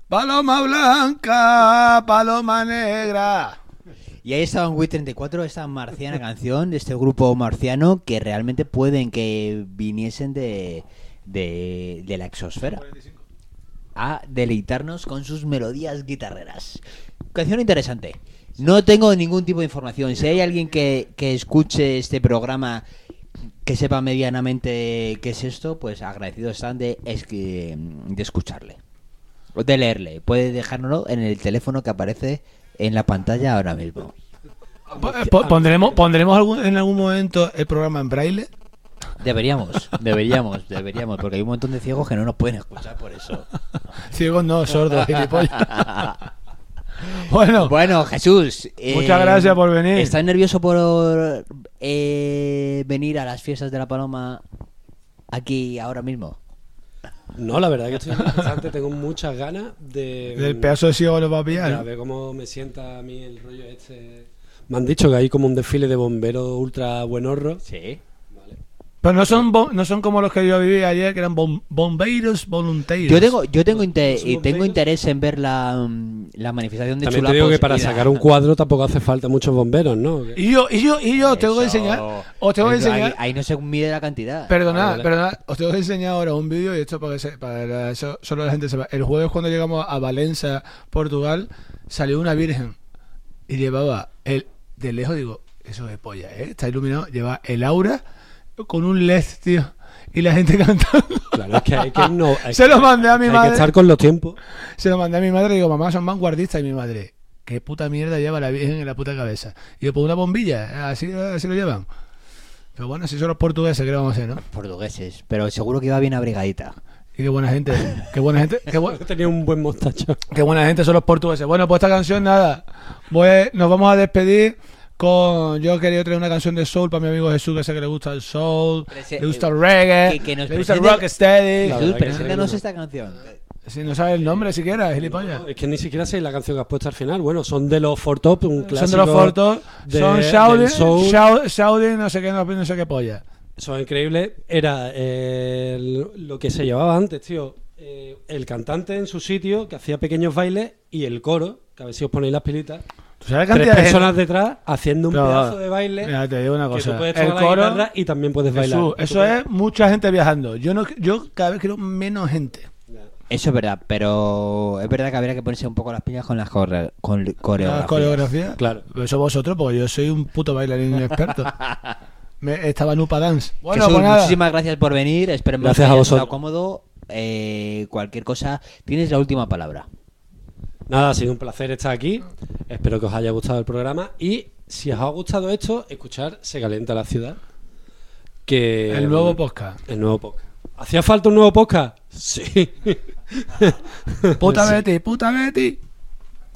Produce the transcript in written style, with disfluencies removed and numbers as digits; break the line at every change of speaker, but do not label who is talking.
Paloma blanca, paloma negra.
Y ahí estaba en Wii 34, esta marciana canción de este grupo marciano que realmente pueden que viniesen de la exosfera a deleitarnos con sus melodías guitarreras. Canción interesante. No tengo ningún tipo de información. Si hay alguien que escuche este programa que sepa medianamente qué es esto, pues agradecidos están de escucharle o de leerle. Puede dejárnoslo en el teléfono que aparece en la pantalla ahora mismo.
¿Pondremos en algún momento el programa en braille?
Deberíamos, porque hay un montón de ciegos que no nos pueden escuchar por eso.
Ciegos no, sordos, gilipollas.
Bueno, Jesús,
muchas gracias por venir.
¿Estás nervioso por venir a las fiestas de la Paloma aquí ahora mismo?
No, la verdad que estoy bastante, tengo muchas ganas
del pedazo de ciego lo va a pillar.
A ver cómo me sienta a mí el rollo este. Me han dicho que hay como un desfile de bomberos ultra buenorro.
Sí.
Vale.
Pero no son como los que yo viví ayer, que eran bombeiros voluntarios.
Yo tengo interés en ver la manifestación de
También
chulapos.
te digo que para sacar un cuadro tampoco hace falta muchos bomberos, ¿no?
Y yo os tengo que enseñar. Os tengo que enseñar.
Ahí no se mide la cantidad.
Perdonad. Os tengo que enseñar ahora un vídeo, y esto para eso solo la gente sepa. El jueves, cuando llegamos a Valencia, Portugal, salió una virgen y llevaba de lejos, digo, eso es polla, está iluminado, lleva el aura con un LED, tío, y la gente cantando.
Claro, es que hay que no.
Se lo mandé a mi madre.
Hay que estar con los tiempos.
Se lo mandé a mi madre y digo, mamá, son vanguardistas. Y mi madre, ¿qué puta mierda lleva la virgen en la puta cabeza? Y yo, pues una bombilla, así lo llevan. Pero bueno, si son los portugueses, ¿qué vamos a hacer, no?
Portugueses, pero seguro que iba bien abrigadita.
Y qué buena gente.
Tenía un buen mostacho.
Qué buena gente son los portugueses. Bueno, pues esta canción, nada. Nos vamos a despedir con... Yo quería traer una canción de soul para mi amigo Jesús, que sé que le gusta el soul, le gusta el reggae, le gusta el rocksteady.
Jesús, preséntanos esta canción.
Si no sabes el nombre siquiera, gilipollas.
Es que ni siquiera sé la canción que has puesto al final. Bueno, son de los Four Top, un clásico.
Son de los Four Top, son Shaolin, no sé qué polla.
Son increíbles. Era lo que se llevaba antes, tío. El cantante en su sitio, que hacía pequeños bailes, y el coro, que a ver si os ponéis las pilitas.
¿Tú sabes
Tres personas detrás haciendo un pedazo de baile.
Mira, te digo una cosa.
Que tú puedes tocar la guitarra y también puedes bailar.
Eso es mucha gente viajando. Yo cada vez quiero menos gente.
Eso es verdad, pero es verdad que habría que ponerse un poco las piñas con las coreografías.
Claro.
Eso vosotros, porque yo soy un puto bailarín experto. Estaba Nupa Dance. Bueno,
Jesús,
pues nada.
Muchísimas gracias por venir. Espero que os haya estado cómodo. Cualquier cosa, tienes la última palabra.
Nada, ha sido un placer estar aquí. Espero que os haya gustado el programa. Y si os ha gustado esto, escuchar Se Calienta la Ciudad.
El nuevo podcast.
¿Hacía falta un nuevo podcast? Sí.
Puta Betty.